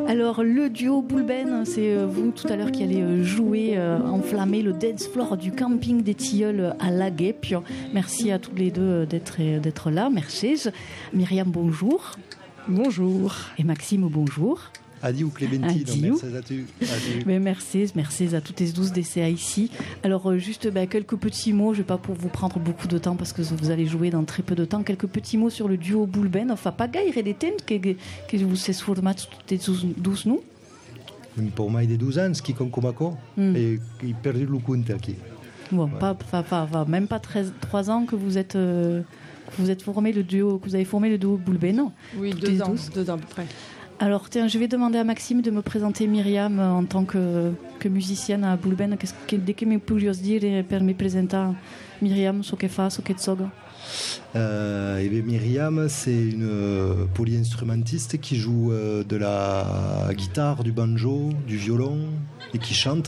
Alors le duo Boulben, c'est vous tout à l'heure qui allez jouer, enflammer le dance floor du camping des Tilleuls à Laguet. Merci à tous les deux d'être là. Merci. Myriam, bonjour. Bonjour. Et Maxime, bonjour. Adieu Clémentine, merci à tu. Mais merci à toutes les douces d'essais ici. Alors juste quelques petits mots, je ne vais pas pour vous prendre beaucoup de temps parce que vous allez jouer dans très peu de temps. Quelques petits mots sur le duo Boulben. Enfin, pas gaire des temps que vous se format toutes les douces nous. Pour moi, il y a 12 ans, ce qui est comme et il a perdu le compte ici. Bon, ouais. Même pas 3 ans que vous êtes formé le duo, que vous avez formé le duo Boulben, non? Oui, 2 ans à peu près. Alors tiens, je vais demander à Maxime de me présenter Myriam en tant que musicienne à Boulben. Dès que me peux dire per me présenter Myriam, ce qu'elle fait, ce qu'elle soga. Myriam, c'est une polyinstrumentiste qui joue de la guitare, du banjo, du violon et qui chante.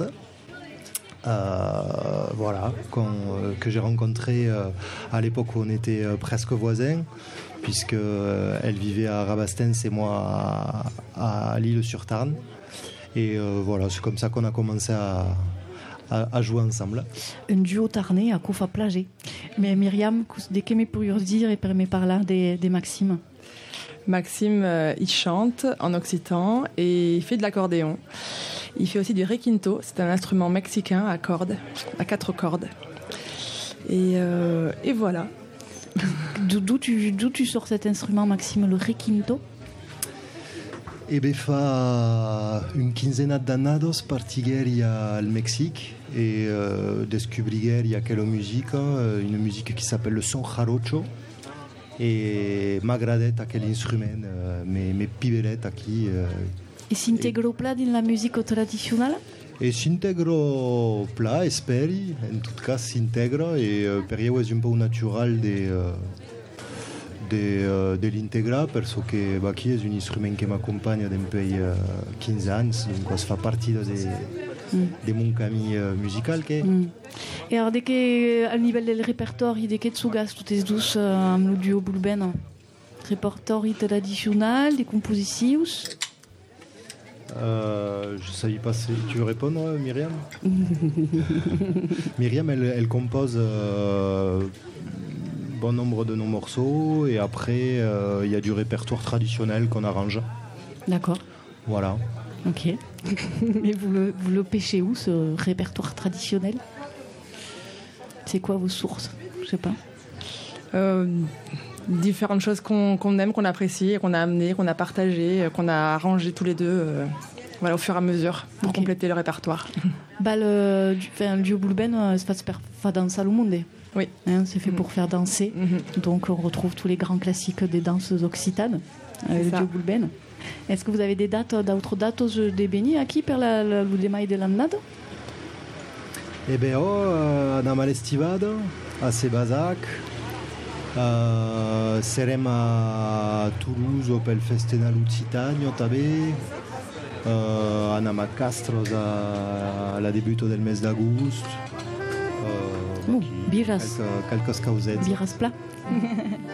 Voilà, que j'ai rencontré à l'époque où on était presque voisins, puisque elle vivait à Rabastens et moi à L'Isle-sur-Tarn. Et voilà, c'est comme ça qu'on a commencé à jouer ensemble. Un duo tarnais à Kofa Plagé. Mais Myriam, dès que me pourriez dire et permet par là des Maxime. Maxime, il chante en occitan et il fait de l'accordéon. Il fait aussi du requinto, c'est un instrument mexicain à 4 cordes. Et voilà. D'où tu sors cet instrument, Maxime, le requinto? Fa une quinzaine d'annados partigueri al Mexique et descubrigueri aquella musica, une musique qui s'appelle le son jarocho. Et m'agradait aquel instrument, mes pibelet aquí. Et s'intègre plat dans la musique traditionnelle? Et s'intègre plat, esperi, en tout cas s'intègre, et per io è un po' natural de l'integrar, parce que qui est un instrument qui m'accompagne depuis 15 ans, donc ça fait partie de mon camí musical. Et alors, dès que, à niveau du répertoire, dès que tu gastes toutes les douces le duo Boulben, répertoire traditionnel, des compositions? Je ne savais pas si tu veux répondre, Myriam. Myriam, elle compose bon nombre de nos morceaux et après il y a du répertoire traditionnel qu'on arrange. D'accord. Voilà. Ok. Mais vous le pêchez où, ce répertoire traditionnel? C'est quoi vos sources? Je sais pas. Différentes choses qu'on aime, qu'on apprécie, qu'on a amené, qu'on a partagé, qu'on a arrangé tous les deux, voilà, au fur et à mesure pour compléter le répertoire. Le duo Boulben, c'est pas danser au monde. Oui. C'est fait pour faire danser. Donc on retrouve tous les grands classiques des danses occitanes, le duo Boulben. Est-ce que vous avez d'autres dates de béni aquí per l'Udemai de l'annada? Andiamo all'estivada a Sebazac. Serem a Toulouse pel Festival Occitano també. Anam a Castros alla debuto del mes d'agost. Birras. Quelques causettes. Birras plat.